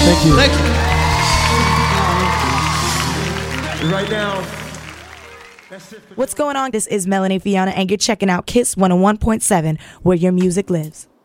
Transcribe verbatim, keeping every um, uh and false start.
Thank you. Thank you. Right now. What's going on? This is Melanie Fiona, and you're checking out Kiss one oh one point seven, where your music lives.